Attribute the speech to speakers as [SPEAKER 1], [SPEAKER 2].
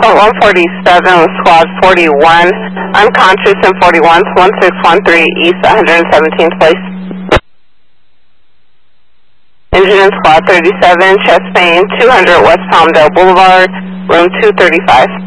[SPEAKER 1] 147 with squad 41, unconscious in 41, 1613 East 117th place. Engine in squad 37, chest pain, 200 West Palmdale Boulevard, room 235.